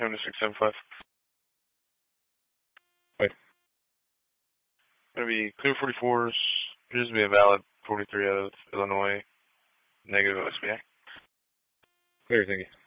Having a 675. Wait. Gonna be clear 44s. Appears to be a valid 43 out of Illinois. Negative OSBI. Clear, thank you.